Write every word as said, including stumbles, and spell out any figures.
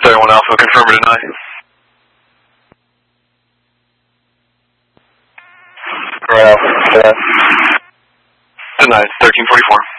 seven one Alpha, confirm or deny. Right Alpha, yeah. Denied, thirteen forty-four.